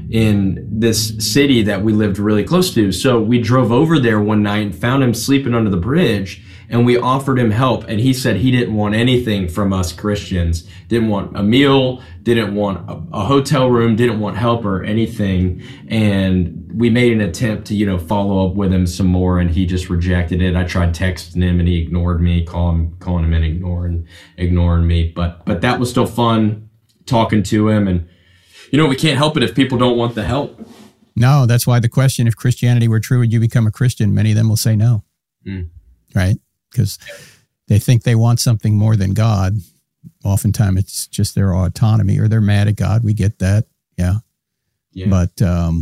in this city that we lived really close to. So we drove over there one night and found him sleeping under the bridge, and we offered him help. And he said he didn't want anything from us Christians. Didn't want a meal, didn't want a hotel room, didn't want help or anything. And we made an attempt to, follow up with him some more, and he just rejected it. I tried texting him and he ignored me, calling him and ignoring me. But that was still fun talking to him. And we can't help it if people don't want the help. No, that's why the question, if Christianity were true, would you become a Christian? Many of them will say no. Right? Because they think they want something more than God. Oftentimes it's just their autonomy, or they're mad at God. We get that. Yeah. But,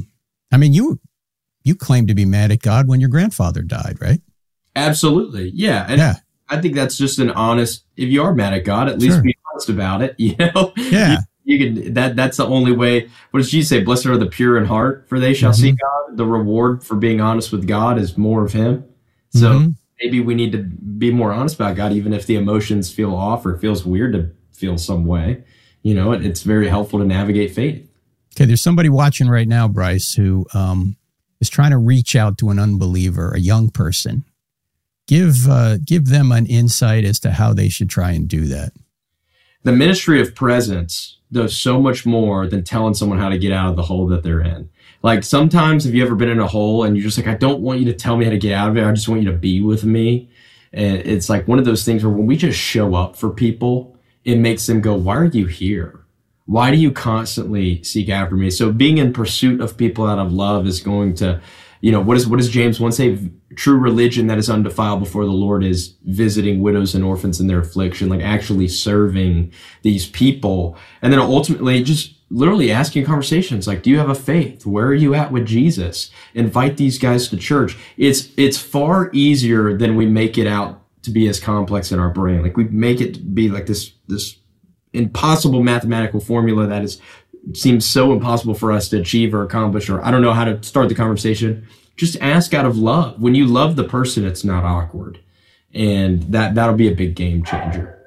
you claim to be mad at God when your grandfather died, right? Absolutely. Yeah. And I think that's just an honest, if you are mad at God, at least be honest about it, Yeah. You can, that's the only way. What does Jesus say? Blessed are the pure in heart, for they shall see God. The reward for being honest with God is more of him. So maybe we need to be more honest about God, even if the emotions feel off or it feels weird to feel some way. It's very helpful to navigate faith. Okay, there's somebody watching right now, Bryce, who is trying to reach out to an unbeliever, a young person. Give them an insight as to how they should try and do that. The ministry of presence does so much more than telling someone how to get out of the hole that they're in. Like, sometimes, have you ever been in a hole and you're just like, I don't want you to tell me how to get out of it. I just want you to be with me. And it's like one of those things where when we just show up for people, it makes them go, why are you here? Why do you constantly seek after me? So being in pursuit of people out of love is going to, what does James 1 say? True religion that is undefiled before the Lord is visiting widows and orphans in their affliction, like actually serving these people. And then ultimately just literally asking conversations like, do you have a faith? Where are you at with Jesus? Invite these guys to church. It's far easier than we make it out to be as complex in our brain. Like, we make it be like this impossible mathematical formula that seems so impossible for us to achieve or accomplish, or I don't know how to start the conversation. Just ask out of love. When you love the person, it's not awkward. And that'll be a big game changer.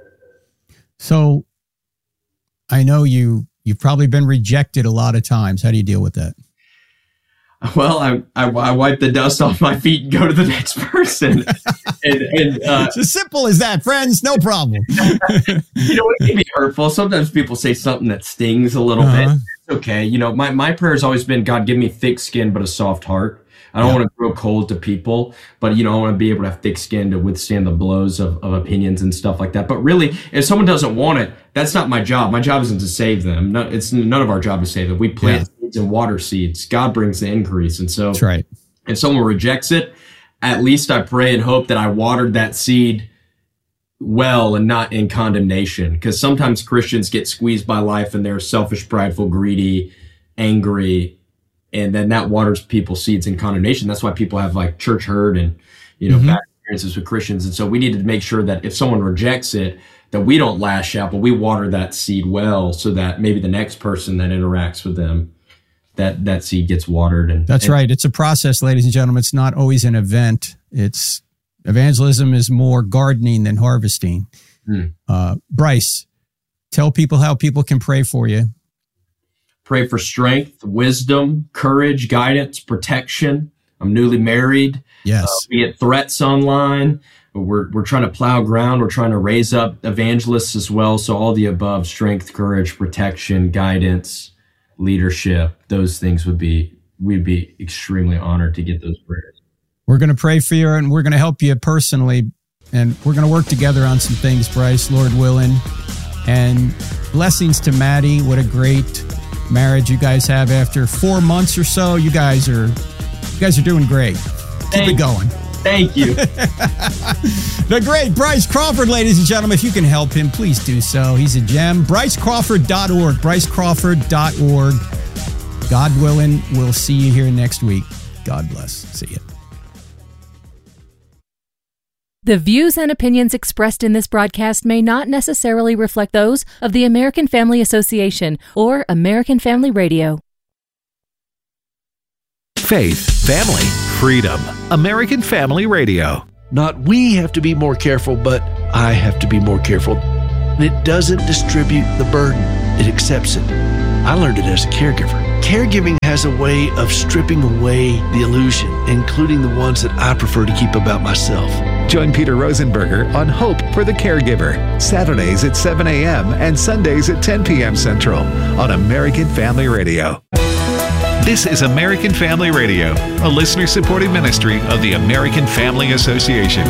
So I know you've probably been rejected a lot of times. How do you deal with that? Well, I wipe the dust off my feet and go to the next person. It's as simple as that, friends. No problem. It can be hurtful. Sometimes people say something that stings a little bit. It's okay. My prayer has always been, God, give me thick skin but a soft heart. I don't want to grow cold to people, but, I want to be able to have thick skin to withstand the blows of opinions and stuff like that. But really, if someone doesn't want it, that's not my job. My job isn't to save them. No, it's none of our job to save them. We plant seeds and water seeds. God brings the increase. And so that's right. If someone rejects it, at least I pray and hope that I watered that seed well and not in condemnation. Because sometimes Christians get squeezed by life and they're selfish, prideful, greedy, angry, and then that waters people's seeds in condemnation. That's why people have like church hurt and, bad experiences with Christians. And so we need to make sure that if someone rejects it, that we don't lash out, but we water that seed well so that maybe the next person that interacts with them, that seed gets watered. That's right. It's a process, ladies and gentlemen. It's not always an event. Evangelism is more gardening than harvesting. Bryce, tell people how people can pray for you. Pray for strength, wisdom, courage, guidance, protection. I'm newly married. Yes. We get threats online. We're trying to plow ground. We're trying to raise up evangelists as well. So all the above: strength, courage, protection, guidance, leadership. Those things we'd be extremely honored to get those prayers. We're going to pray for you, and we're going to help you personally, and we're going to work together on some things, Bryce, Lord willing. And blessings to Maddie. What a great marriage you guys have after 4 months or so. You guys are doing great. Keep it going. Thank you. The great Bryce Crawford, ladies and gentlemen. If you can help him, please do so. He's a gem. BryceCrawford.org. BryceCrawford.org. God willing, we'll see you here next week. God bless. See you. The views and opinions expressed in this broadcast may not necessarily reflect those of the American Family Association or American Family Radio. Faith, family, freedom. American Family Radio. Not we have to be more careful, but I have to be more careful. And it doesn't distribute the burden. It accepts it. I learned it as a caregiver. Caregiving has a way of stripping away the illusion, including the ones that I prefer to keep about myself. Join Peter Rosenberger on Hope for the Caregiver, Saturdays at 7 a.m. and Sundays at 10 p.m. Central on American Family Radio. This is American Family Radio, a listener-supported ministry of the American Family Association.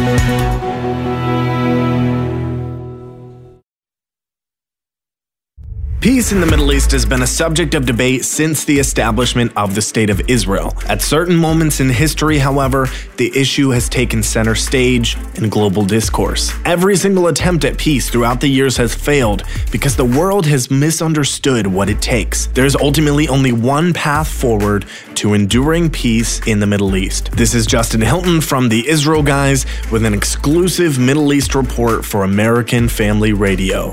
Peace in the Middle East has been a subject of debate since the establishment of the State of Israel. At certain moments in history, however, the issue has taken center stage in global discourse. Every single attempt at peace throughout the years has failed because the world has misunderstood what it takes. There's ultimately only one path forward to enduring peace in the Middle East. This is Justin Hilton from the Israel Guys with an exclusive Middle East report for American Family Radio.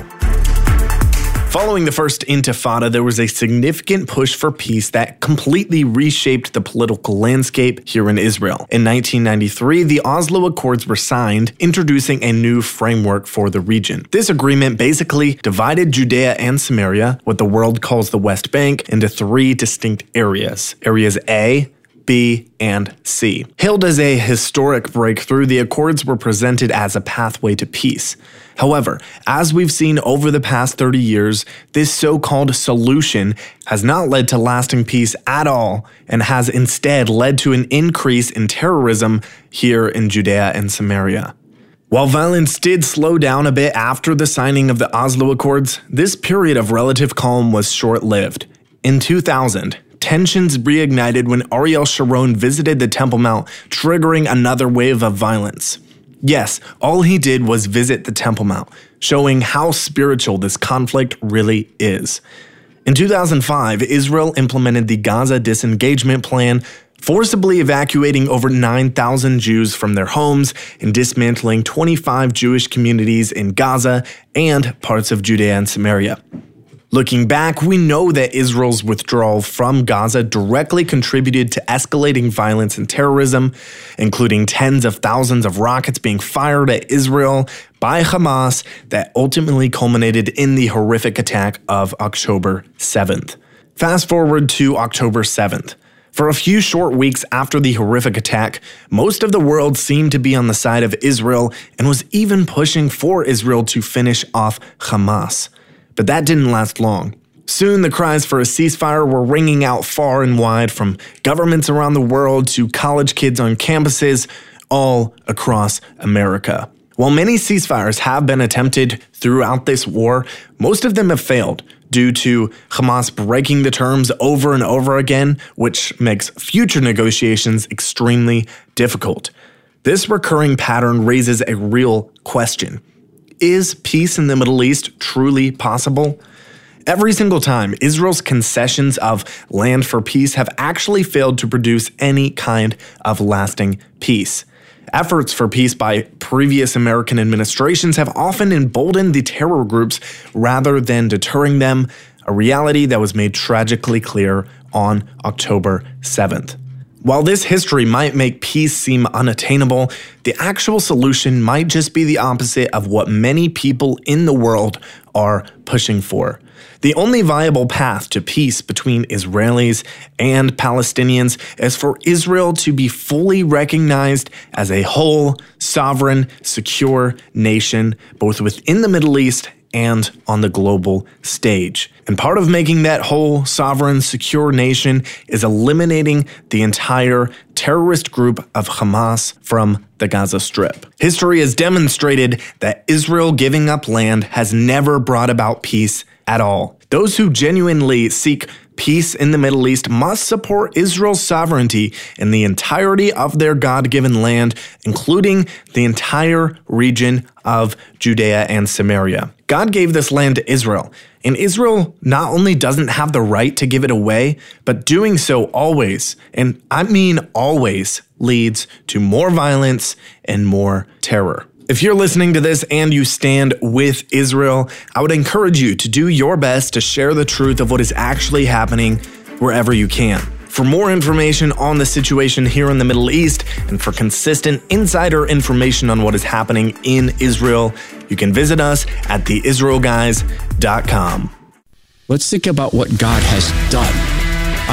Following the First Intifada, there was a significant push for peace that completely reshaped the political landscape here in Israel. In 1993, the Oslo Accords were signed, introducing a new framework for the region. This agreement basically divided Judea and Samaria, what the world calls the West Bank, into three distinct areas. Areas A, B, and C. Hailed as a historic breakthrough, the Accords were presented as a pathway to peace. However, as we've seen over the past 30 years, this so-called solution has not led to lasting peace at all and has instead led to an increase in terrorism here in Judea and Samaria. While violence did slow down a bit after the signing of the Oslo Accords, this period of relative calm was short-lived. In 2000, tensions reignited when Ariel Sharon visited the Temple Mount, triggering another wave of violence. Yes, all he did was visit the Temple Mount, showing how spiritual this conflict really is. In 2005, Israel implemented the Gaza Disengagement Plan, forcibly evacuating over 9,000 Jews from their homes and dismantling 25 Jewish communities in Gaza and parts of Judea and Samaria. Looking back, we know that Israel's withdrawal from Gaza directly contributed to escalating violence and terrorism, including tens of thousands of rockets being fired at Israel by Hamas that ultimately culminated in the horrific attack of October 7th. Fast forward to October 7th. For a few short weeks after the horrific attack, most of the world seemed to be on the side of Israel and was even pushing for Israel to finish off Hamas. But that didn't last long. Soon, the cries for a ceasefire were ringing out far and wide, from governments around the world to college kids on campuses, all across America. While many ceasefires have been attempted throughout this war, most of them have failed due to Hamas breaking the terms over and over again, which makes future negotiations extremely difficult. This recurring pattern raises a real question. Is peace in the Middle East truly possible? Every single time, Israel's concessions of land for peace have actually failed to produce any kind of lasting peace. Efforts for peace by previous American administrations have often emboldened the terror groups rather than deterring them, a reality that was made tragically clear on October 7th. While this history might make peace seem unattainable, the actual solution might just be the opposite of what many people in the world are pushing for. The only viable path to peace between Israelis and Palestinians is for Israel to be fully recognized as a whole, sovereign, secure nation, both within the Middle East and on the global stage. And part of making that whole, sovereign, secure nation is eliminating the entire terrorist group of Hamas from the Gaza Strip. History has demonstrated that Israel giving up land has never brought about peace at all. Those who genuinely seek peace in the Middle East must support Israel's sovereignty in the entirety of their God-given land, including the entire region of Judea and Samaria. God gave this land to Israel, and Israel not only doesn't have the right to give it away, but doing so always, and I mean always, leads to more violence and more terror. If you're listening to this and you stand with Israel, I would encourage you to do your best to share the truth of what is actually happening wherever you can. For more information on the situation here in the Middle East and for consistent insider information on what is happening in Israel, you can visit us at theisraelguys.com. Let's think about what God has done.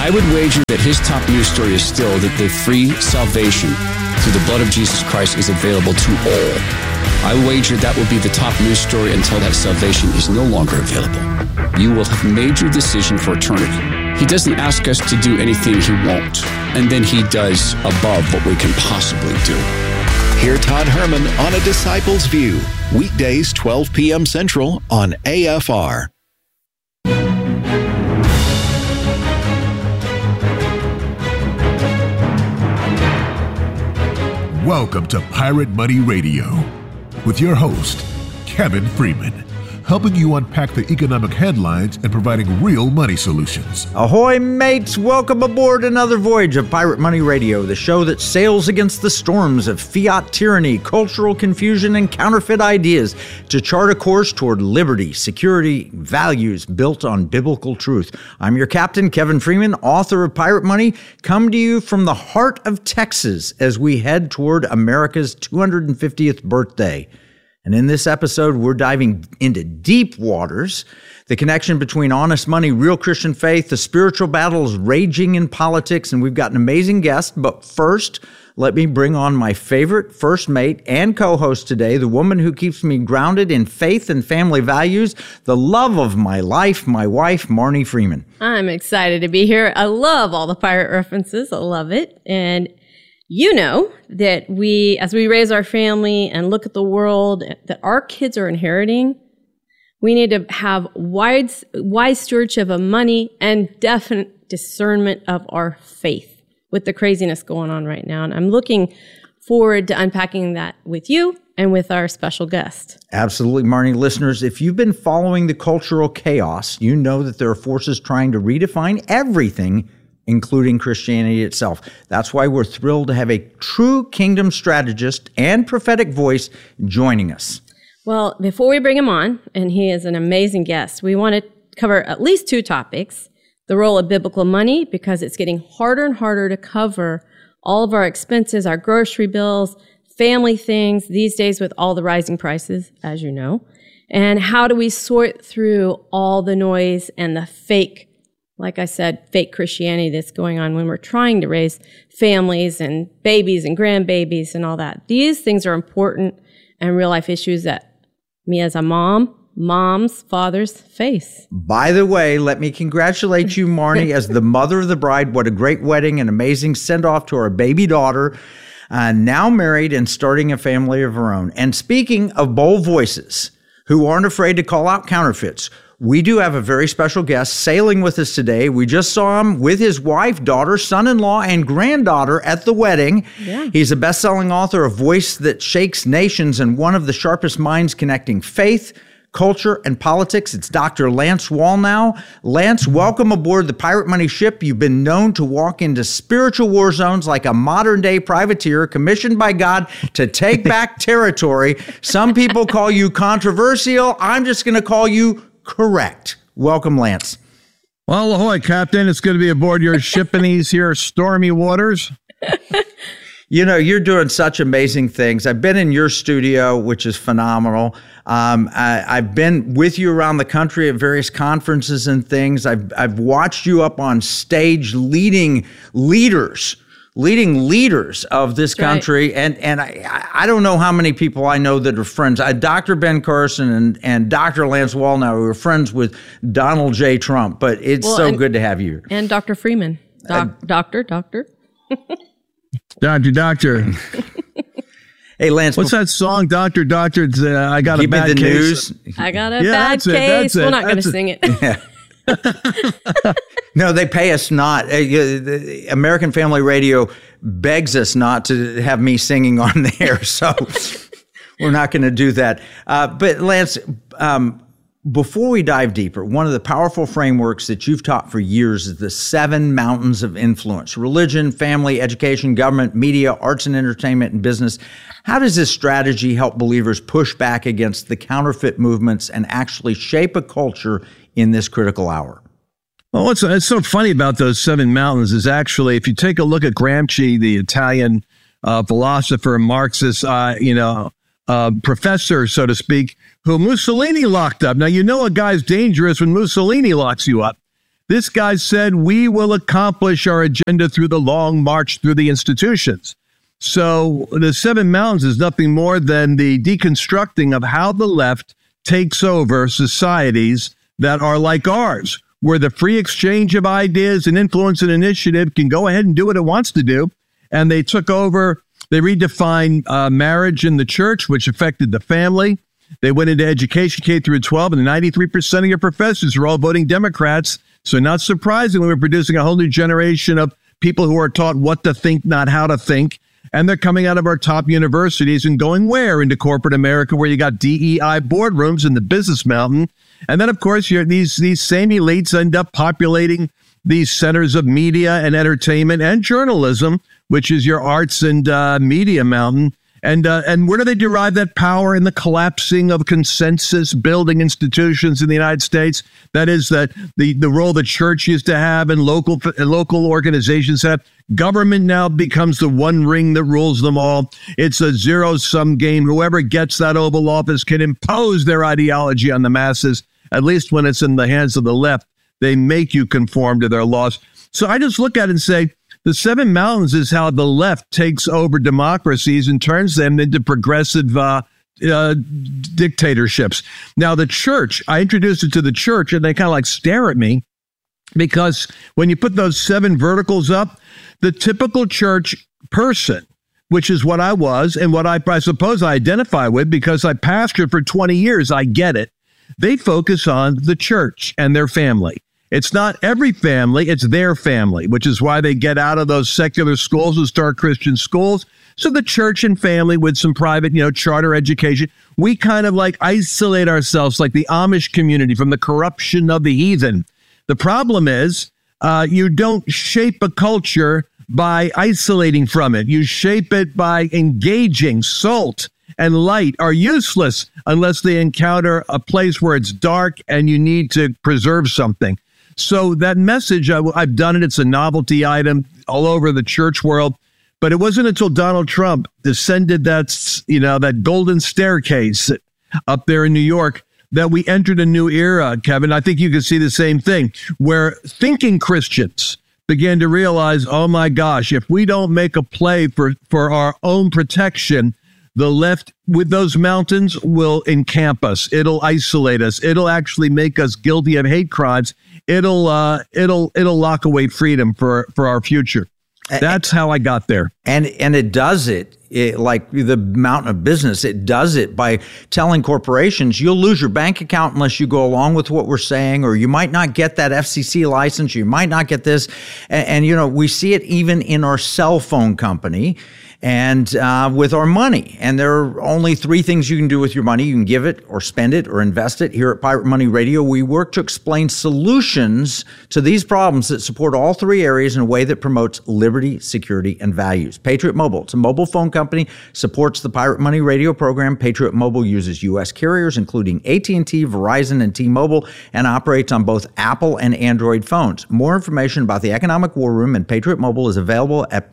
I would wager that his top news story is still that the free salvation through the blood of Jesus Christ is available to all. I wager that will be the top news story until that salvation is no longer available. You will have made your decision for eternity. He doesn't ask us to do anything he won't, and then he does above what we can possibly do. Hear Todd Herman on A Disciple's View, weekdays 12 p.m. Central on AFR. Welcome to Pirate Money Radio with your host, Kevin Freeman, helping you unpack the economic headlines and providing real money solutions. Ahoy, mates! Welcome aboard another voyage of Pirate Money Radio, the show that sails against the storms of fiat tyranny, cultural confusion, and counterfeit ideas to chart a course toward liberty, security, values built on biblical truth. I'm your captain, Kevin Freeman, author of Pirate Money, come to you from the heart of Texas as we head toward America's 250th birthday. And in this episode, we're diving into deep waters, the connection between honest money, real Christian faith, the spiritual battles raging in politics, and we've got an amazing guest. But first, let me bring on my favorite first mate and co-host today, the woman who keeps me grounded in faith and family values, the love of my life, my wife, Marnie Freeman. I'm excited to be here. I love all the pirate references. I love it. And you know that as we raise our family and look at the world that our kids are inheriting, we need to have wise stewardship of money and definite discernment of our faith with the craziness going on right now. And I'm looking forward to unpacking that with you and with our special guest. Absolutely, Marnie. Listeners, if you've been following the cultural chaos, you know that there are forces trying to redefine everything, including Christianity itself. That's why we're thrilled to have a true kingdom strategist and prophetic voice joining us. Well, before we bring him on, and he is an amazing guest, we want to cover at least two topics. The role of biblical money, because it's getting harder and harder to cover all of our expenses, our grocery bills, family things these days with all the rising prices, as you know. And how do we sort through all the noise and the fake, like I said, fake Christianity that's going on when we're trying to raise families and babies and grandbabies and all that. These things are important and real life issues that me as a moms, fathers face. By the way, let me congratulate you, Marnie, as the mother of the bride. What a great wedding, an amazing send-off to our baby daughter, now married and starting a family of her own. And speaking of bold voices who aren't afraid to call out counterfeits, we do have a very special guest sailing with us today. We just saw him with his wife, daughter, son-in-law, and granddaughter at the wedding. Yeah. He's a best-selling author, a voice that shakes nations, and one of the sharpest minds connecting faith, culture, and politics. It's Dr. Lance Wallnau. Lance, welcome aboard the Pirate Money ship. You've been known to walk into spiritual war zones like a modern-day privateer commissioned by God to take back territory. Some people call you controversial. I'm just going to call you correct. Welcome, Lance. Well, ahoy, Captain. It's good to be aboard your ship in these here stormy waters. You know, you're doing such amazing things. I've been in your studio, which is phenomenal. I've been with you around the country at various conferences and things. I've watched you up on stage leading leaders of this country. Right. And I don't know how many people I know that are friends. Dr. Ben Carson and Dr. Lance Wallnau are friends with Donald J. Trump, but it's good to have you. And Dr. Freeman. Doctor. Doctor. Hey, Lance. What's that song, Doctor? I got a bad case. I got a bad case. We're not going to sing it. Yeah. No, they pay us not. American Family Radio begs us not to have me singing on the air, so we're not going to do that. But Lance, before we dive deeper, one of the powerful frameworks that you've taught for years is the 7 mountains of influence: religion, family, education, government, media, arts and entertainment, and business. How does this strategy help believers push back against the counterfeit movements and actually shape a culture in this critical hour? Well, what's so funny about those 7 mountains is actually, if you take a look at Gramsci, the Italian philosopher, Marxist, professor, so to speak, who Mussolini locked up. Now, you know a guy's dangerous when Mussolini locks you up. This guy said, we will accomplish our agenda through the long march through the institutions. So the Seven Mountains is nothing more than the deconstructing of how the left takes over societies that are like ours, where the free exchange of ideas and influence and initiative can go ahead and do what it wants to do. And they took over, they redefined marriage in the church, which affected the family. They went into education, K through 12, and 93% of your professors are all voting Democrats. So not surprisingly, we're producing a whole new generation of people who are taught what to think, not how to think. And they're coming out of our top universities and going where? Into corporate America, where you got DEI boardrooms in the business mountain. And then, of course, these same elites end up populating these centers of media and entertainment and journalism, which is your arts and media mountain. And where do they derive that power? In the collapsing of consensus building institutions in the United States. That is that the role the church used to have and local organizations have. Government now becomes the one ring that rules them all. It's a zero-sum game. Whoever gets that Oval Office can impose their ideology on the masses. At least when it's in the hands of the left, they make you conform to their laws. So I just look at it and say, the Seven Mountains is how the left takes over democracies and turns them into progressive dictatorships. Now, the church, I introduced it to the church, and they kind of like stare at me because when you put those 7 verticals up, the typical church person, which is what I was and what I suppose I identify with because I pastored for 20 years, I get it. They focus on the church and their family. It's not every family, it's their family, which is why they get out of those secular schools and start Christian schools. So the church and family with some private, charter education, we kind of like isolate ourselves like the Amish community from the corruption of the heathen. The problem is you don't shape a culture by isolating from it. You shape it by engaging. Salt and light are useless unless they encounter a place where it's dark and you need to preserve something. So that message, I've done it. It's a novelty item all over the church world. But it wasn't until Donald Trump descended that golden staircase up there in New York that we entered a new era, Kevin. I think you can see the same thing, where thinking Christians began to realize, oh my gosh, if we don't make a play for our own protection, the left with those mountains will encamp us. It'll isolate us. It'll actually make us guilty of hate crimes. It'll lock away freedom for our future. That's how I got there. And it does it like the mountain of business. It does it by telling corporations, you'll lose your bank account unless you go along with what we're saying, or you might not get that FCC license. You might not get this. And we see it even in our cell phone company and with our money. And there are only 3 things you can do with your money. You can give it or spend it or invest it. Here at Pirate Money Radio, we work to explain solutions to these problems that support all 3 areas in a way that promotes liberty, security, and values. Patriot Mobile, it's a mobile phone company, supports the Pirate Money Radio program. Patriot Mobile uses U.S. carriers, including AT&T, Verizon, and T-Mobile, and operates on both Apple and Android phones. More information about the Economic War Room and Patriot Mobile is available at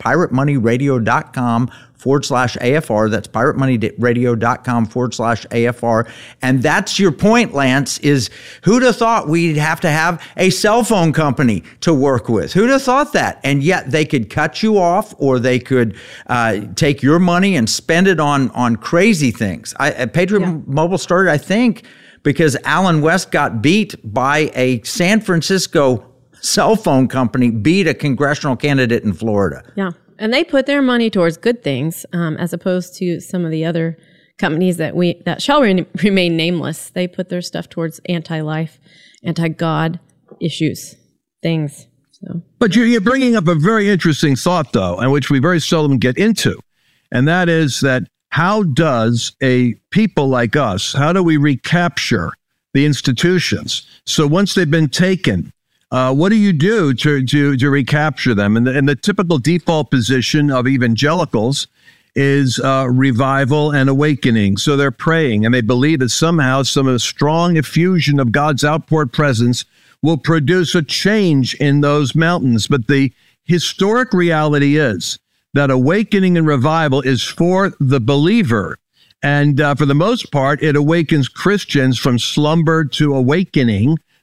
piratemoneyradio.com/AFR. That's piratemoneyradio.com/AFR. And that's your point, Lance, is who'd have thought we'd have to have a cell phone company to work with? Who'd have thought that? And yet they could cut you off, or they could take your money and spend it on crazy things. Patriot Mobile started, I think, because Alan West got beat by a San Francisco cell phone company, beat a congressional candidate in Florida. Yeah. And they put their money towards good things, as opposed to some of the other companies that shall remain nameless. They put their stuff towards anti-life, anti-God issues, things. So. But you're bringing up a very interesting thought, though, and which we very seldom get into. And that is that how does a people like us, how do we recapture the institutions? So once they've been taken, what do you do to recapture them? And the typical default position of evangelicals is revival and awakening. So they're praying and they believe that somehow some strong effusion of God's outpoured presence will produce a change in those mountains. But the historic reality is that awakening and revival is for the believer. And for the most part, it awakens Christians from slumber to awakening.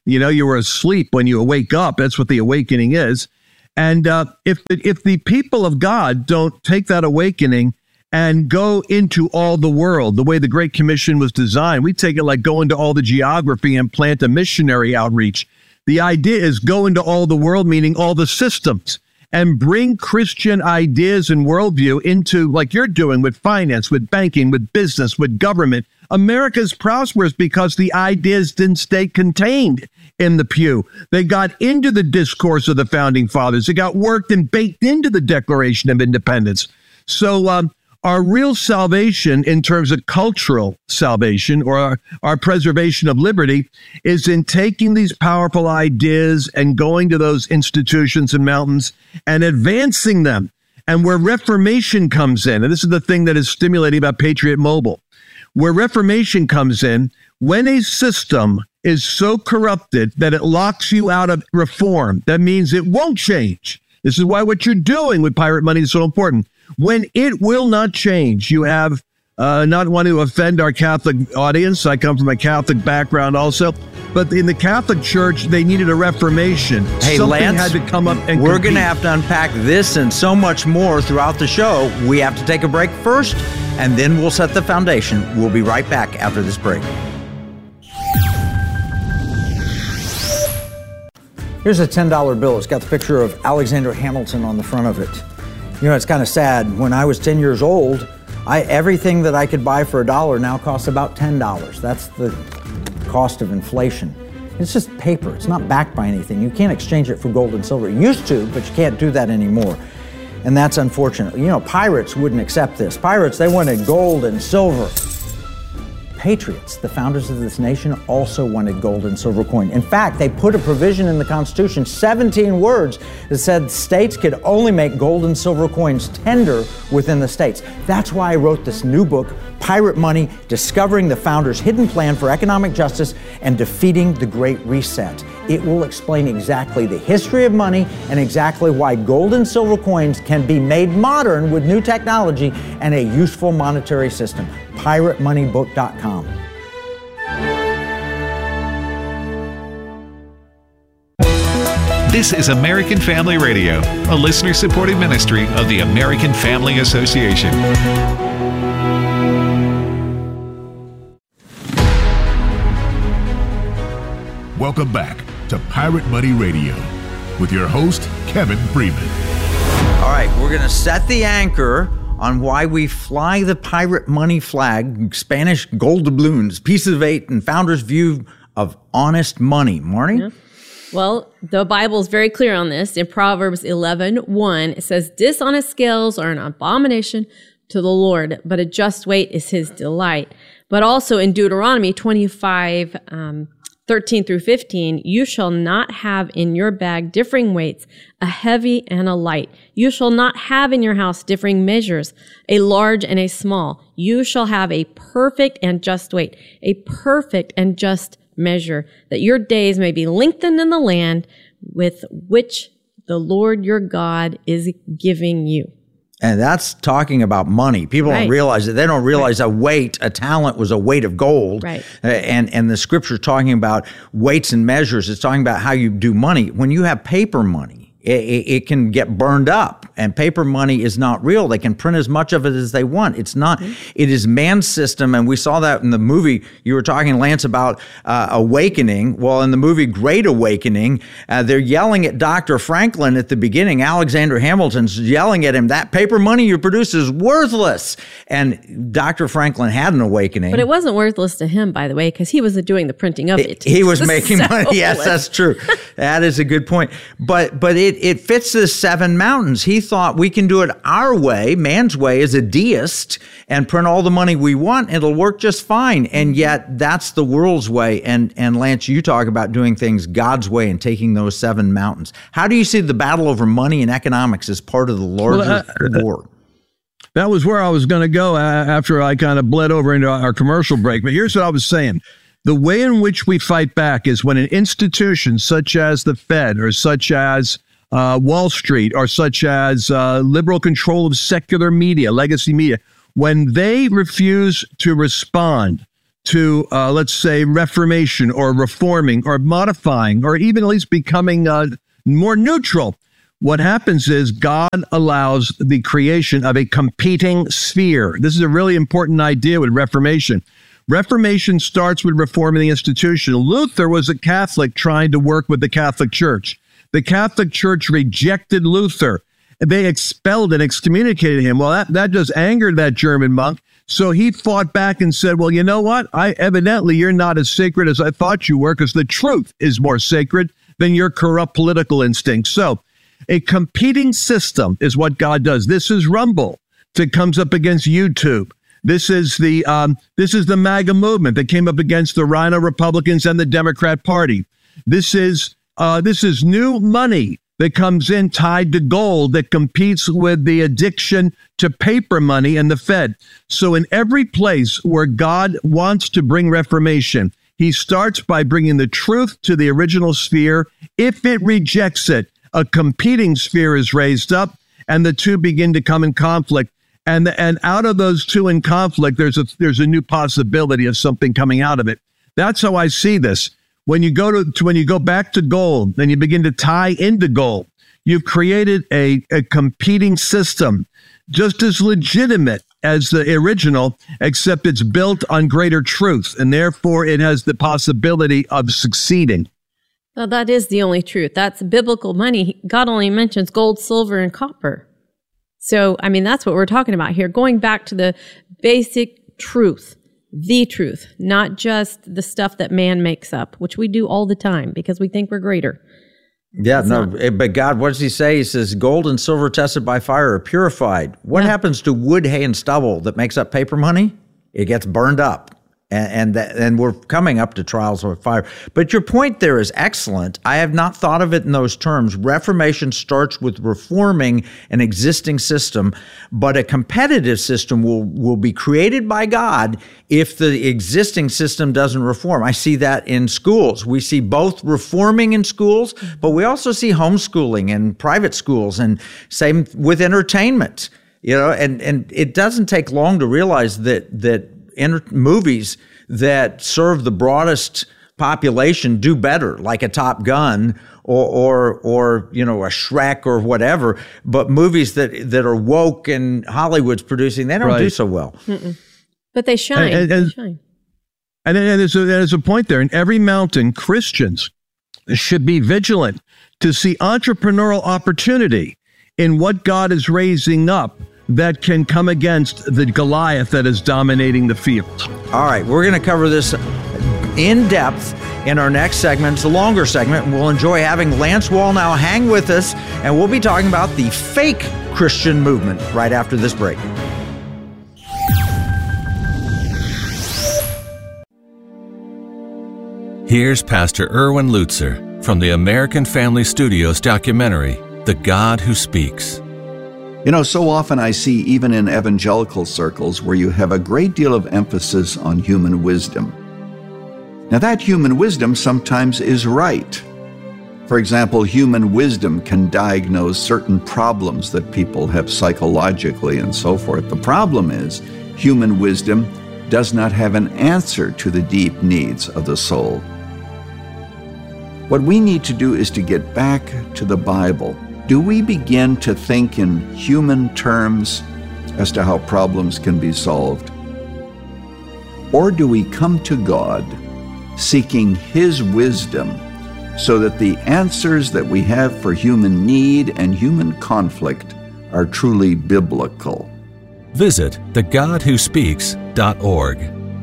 You were asleep when you wake up. That's what the awakening is. And if the people of God don't take that awakening and go into all the world, the way the Great Commission was designed, we take it like go into all the geography and plant a missionary outreach. The idea is go into all the world, meaning all the systems, and bring Christian ideas and worldview into, like you're doing with finance, with banking, with business, with government. America's prosperous because the ideas didn't stay contained in the pew. They got into the discourse of the founding fathers. They got worked and baked into the Declaration of Independence. So our real salvation in terms of cultural salvation, or our preservation of liberty, is in taking these powerful ideas and going to those institutions and mountains and advancing them. And where Reformation comes in, and this is the thing that is stimulating about Patriot Mobile, where Reformation comes in, when a system is so corrupted that it locks you out of reform, that means it won't change. This is why what you're doing with Pirate Money is so important. When it will not change, you have, not want to offend our Catholic audience. I come from a Catholic background also. But in the Catholic Church, they needed a reformation. Hey, Something Lance, had to come up and we're compete. going to have to unpack this and so much more throughout the show. We have to take a break first, and then we'll set the foundation. We'll be right back after this break. Here's a $10 bill. It's got the picture of Alexander Hamilton on the front of it. It's kind of sad. When I was 10 years old, everything that I could buy for $1 now costs about $10. That's the cost of inflation. It's just paper. It's not backed by anything. You can't exchange it for gold and silver. You used to, but you can't do that anymore. And that's unfortunate. Pirates wouldn't accept this. Pirates, they wanted gold and silver. Patriots, the founders of this nation, also wanted gold and silver coin. In fact, they put a provision in the Constitution, 17 words, that said states could only make gold and silver coins tender within the states. That's why I wrote this new book, Pirate Money, Discovering the Founders' Hidden Plan for Economic Justice and Defeating the Great Reset. It will explain exactly the history of money and exactly why gold and silver coins can be made modern with new technology and a useful monetary system. PirateMoneyBook.com. This is American Family Radio, a listener-supported ministry of the American Family Association. Welcome back to Pirate Money Radio with your host, Kevin Freeman. All right, we're going to set the anchor on why we fly the pirate money flag, Spanish gold doubloons, pieces of eight, and founders' view of honest money. Marnie? Yeah. Well, the Bible is very clear on this. In Proverbs 11:1, it says, "Dishonest scales are an abomination to the Lord, but a just weight is his delight." But also in Deuteronomy 25, 13 through 15, "You shall not have in your bag differing weights, a heavy and a light. You shall not have in your house differing measures, a large and a small. You shall have a perfect and just weight, a perfect and just measure, that your days may be lengthened in the land with which the Lord your God is giving you." And that's talking about money. People don't realize it. They don't realize a weight, a talent was a weight of gold. Right. And the scripture is talking about weights and measures. It's talking about how you do money. When you have paper money, it can get burned up, and paper money is not real. They can print as much of it as they want. It's not. It is man's system, and we saw that in the movie. You were talking, Lance, about Awakening. Well, in the movie Great Awakening, they're yelling at Dr. Franklin at the beginning. Alexander Hamilton's yelling at him, "That paper money you produce is worthless." And Dr. Franklin had an awakening. But it wasn't worthless to him, by the way, because he was doing the printing of it. He was making money. Yes, that's true. That is a good point. But it fits the seven mountains. He thought we can do it our way, man's way, as a deist, and print all the money we want. It'll work just fine. And yet that's the world's way. And Lance, you talk about doing things God's way and taking those seven mountains. How do you see the battle over money and economics as part of the larger war? That was where I was going to go after I kind of bled over into our commercial break. But here's what I was saying. The way in which we fight back is when an institution such as the Fed or such as Wall Street or such as liberal control of secular media, legacy media, when they refuse to respond to, let's say, reformation or reforming or modifying or even at least becoming more neutral, what happens is God allows the creation of a competing sphere. This is a really important idea with Reformation. Reformation starts with reforming the institution. Luther was a Catholic trying to work with the Catholic Church. The Catholic Church rejected Luther. They expelled and excommunicated him. Well, that just angered that German monk. So he fought back and said, well, you know what? Evidently, you're not as sacred as I thought you were, because the truth is more sacred than your corrupt political instincts. So a competing system is what God does. This is Rumble that comes up against YouTube. This is the MAGA movement that came up against the Rhino Republicans and the Democrat Party. This is new money that comes in tied to gold that competes with the addiction to paper money and the Fed. So in every place where God wants to bring reformation, he starts by bringing the truth to the original sphere. If it rejects it, a competing sphere is raised up, and the two begin to come in conflict. And out of those two in conflict, there's a new possibility of something coming out of it. That's how I see this. When you go back to gold, and you begin to tie into gold, you've created a competing system, just as legitimate as the original, except it's built on greater truth, and therefore it has the possibility of succeeding. Well, that is the only truth. That's biblical money. God only mentions gold, silver, and copper. So, I mean, that's what we're talking about here. Going back to the basic truth, the truth, not just the stuff that man makes up, which we do all the time because we think we're greater. Yeah, but God, what does he say? He says, gold and silver tested by fire are purified. What happens to wood, hay, and stubble that makes up paper money? It gets burned up. And we're coming up to trials with fire. But your point there is excellent. I have not thought of it in those terms. Reformation starts with reforming an existing system, but a competitive system will be created by God if the existing system doesn't reform. I see that in schools. We see both reforming in schools, but we also see homeschooling in private schools, and same with entertainment. You know, and it doesn't take long to realize that movies that serve the broadest population do better, like a Top Gun or you know, a Shrek or whatever. But movies that are woke and Hollywood's producing, they don't do so well. Mm-mm. But they shine. They shine. And there's a point there. In every mountain, Christians should be vigilant to see entrepreneurial opportunity in what God is raising up that can come against the Goliath that is dominating the field. All right, we're going to cover this in depth in our next segment. It's a longer segment, and we'll enjoy having Lance Wallnau hang with us, and we'll be talking about the fake Christian movement right after this break. Here's Pastor Erwin Lutzer from the American Family Studios documentary, The God Who Speaks. You know, so often I see, even in evangelical circles, where you have a great deal of emphasis on human wisdom. Now, that human wisdom sometimes is right. For example, human wisdom can diagnose certain problems that people have psychologically and so forth. The problem is, human wisdom does not have an answer to the deep needs of the soul. What we need to do is to get back to the Bible. Do we begin to think in human terms as to how problems can be solved? Or do we come to God seeking His wisdom so that the answers that we have for human need and human conflict are truly biblical? Visit thegodwhospeaks.org.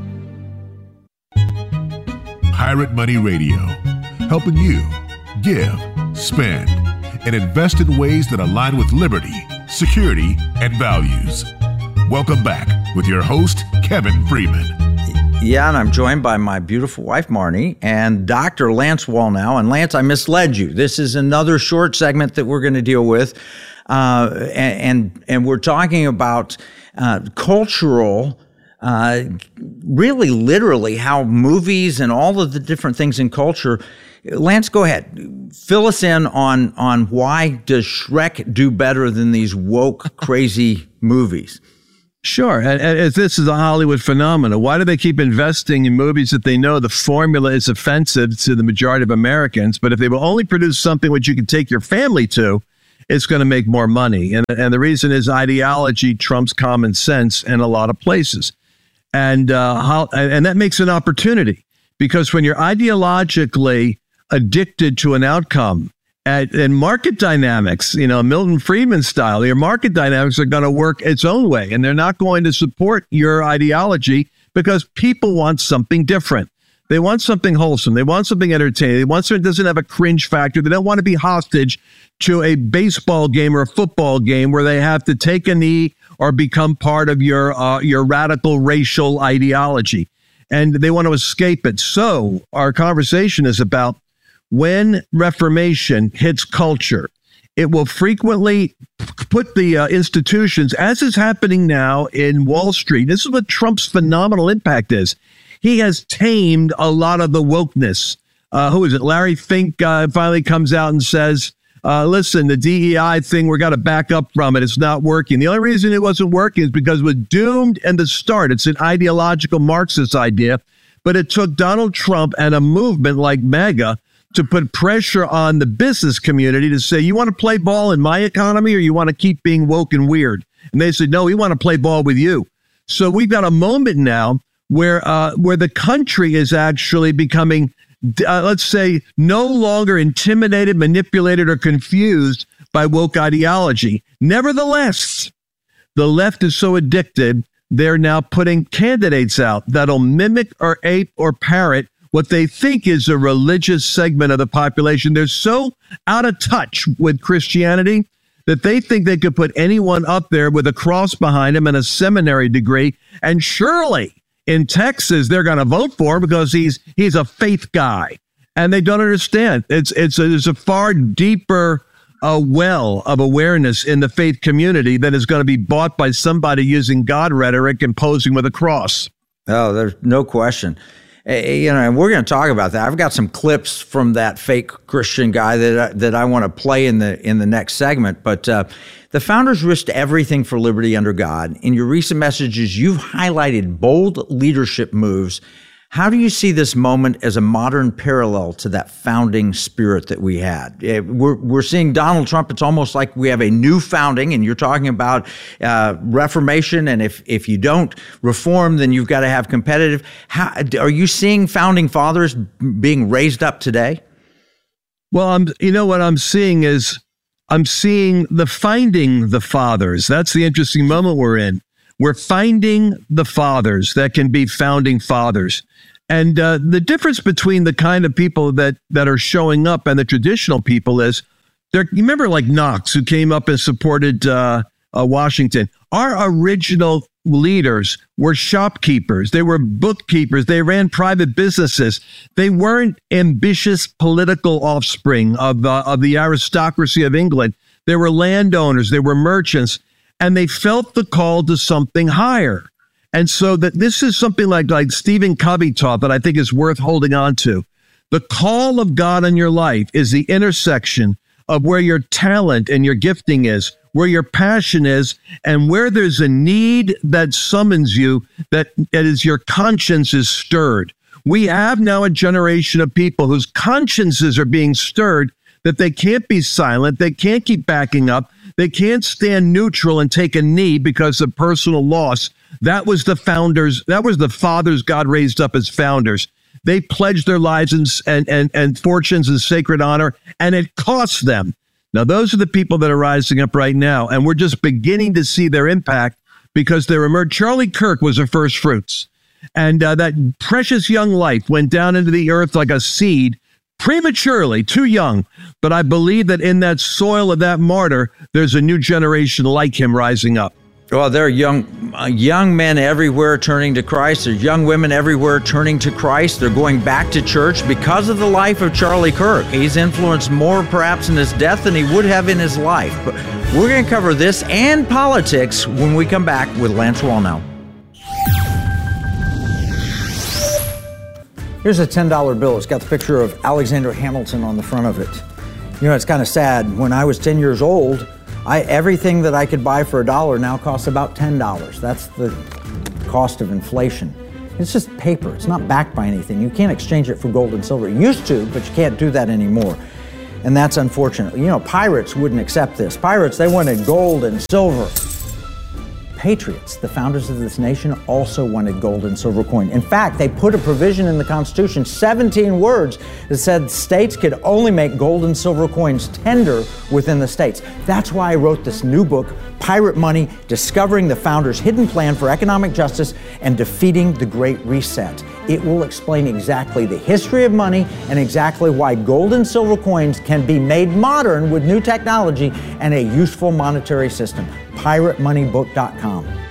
Pirate Money Radio, helping you give, spend, and invest in ways that align with liberty, security, and values. Welcome back with your host, Kevin Freeman. Yeah, and I'm joined by my beautiful wife, Marnie, and Dr. Lance Wallnau. And Lance, I misled you. This is another short segment that we're going to deal with. And we're talking about cultural, really literally how movies and all of the different things in culture. Lance, go ahead. Fill us in on why does Shrek do better than these woke, crazy movies? Sure. And this is a Hollywood phenomenon. Why do they keep investing in movies that they know the formula is offensive to the majority of Americans? But if they will only produce something which you can take your family to, it's going to make more money. And the reason is ideology trumps common sense in a lot of places. And that makes an opportunity, because when you're ideologically addicted to an outcome, and market dynamics, Milton Friedman style, your market dynamics are going to work its own way, and they're not going to support your ideology because people want something different. They want something wholesome. They want something entertaining. They want something that doesn't have a cringe factor. They don't want to be hostage to a baseball game or a football game where they have to take a knee or become part of your radical racial ideology, and they want to escape it. So our conversation is about when Reformation hits culture, it will frequently put the institutions, as is happening now in Wall Street. This is what Trump's phenomenal impact is. He has tamed a lot of the wokeness. Who is it? Larry Fink finally comes out and says, listen, the DEI thing, we're got to back up from it. It's not working. The only reason it wasn't working is because it was doomed in the start. It's an ideological Marxist idea, but it took Donald Trump and a movement like MAGA to put pressure on the business community to say, you want to play ball in my economy or you want to keep being woke and weird? And they said, no, we want to play ball with you. So we've got a moment now where the country is actually becoming, let's say, no longer intimidated, manipulated, or confused by woke ideology. Nevertheless, the left is so addicted, they're now putting candidates out that'll mimic or ape or parrot what they think is a religious segment of the population. They're so out of touch with Christianity that they think they could put anyone up there with a cross behind him and a seminary degree. And surely in Texas, they're going to vote for him because he's a faith guy. And they don't understand. There's a far deeper well of awareness in the faith community that is going to be bought by somebody using God rhetoric and posing with a cross. Oh, there's no question. And we're going to talk about that. I've got some clips from that fake Christian guy that I want to play in the next segment. But the founders risked everything for liberty under God. In your recent messages, you've highlighted bold leadership moves. How do you see this moment as a modern parallel to that founding spirit that we had? We're seeing Donald Trump. It's almost like we have a new founding, and you're talking about reformation. And if you don't reform, then you've got to have competitive. How are you seeing founding fathers being raised up today? Well, what I'm seeing is I'm seeing finding the fathers. That's the interesting moment we're in. We're finding the fathers that can be founding fathers. And the difference between the kind of people that are showing up and the traditional people is, you remember like Knox, who came up and supported Washington. Our original leaders were shopkeepers. They were bookkeepers. They ran private businesses. They weren't ambitious political offspring of the aristocracy of England. They were landowners. They were merchants. And they felt the call to something higher. And so that this is something like Stephen Covey taught that I think is worth holding on to. The call of God in your life is the intersection of where your talent and your gifting is, where your passion is, and where there's a need that summons you, that is your conscience is stirred. We have now a generation of people whose consciences are being stirred, that they can't be silent, they can't keep backing up, they can't stand neutral and take a knee because of personal loss. That was the founders, that was the fathers God raised up as founders. They pledged their lives and fortunes in sacred honor, and it cost them. Now, those are the people that are rising up right now, and we're just beginning to see their impact because they're emerged. Charlie Kirk was their first fruits, and that precious young life went down into the earth like a seed, prematurely, too young. But I believe that in that soil of that martyr, there's a new generation like him rising up. Well, there are young men everywhere turning to Christ. There's young women everywhere turning to Christ. They're going back to church because of the life of Charlie Kirk. He's influenced more perhaps in his death than he would have in his life. But we're going to cover this and politics when we come back with Lance Wallnau. Here's a $10 bill. It's got the picture of Alexander Hamilton on the front of it. You know, it's kind of sad. When I was 10 years old, Everything that I could buy for $1 now costs about $10. That's the cost of inflation. It's just paper. It's not backed by anything. You can't exchange it for gold and silver. You used to, but you can't do that anymore. And that's unfortunate. You know, pirates wouldn't accept this. Pirates, they wanted gold and silver. Patriots, the founders of this nation, also wanted gold and silver coin. In fact, they put a provision in the Constitution, 17 words, that said states could only make gold and silver coins tender within the states. That's why I wrote this new book, Pirate Money, Discovering the Founders' Hidden Plan for Economic Justice and Defeating the Great Reset. It will explain exactly the history of money and exactly why gold and silver coins can be made modern with new technology and a useful monetary system. PirateMoneyBook.com.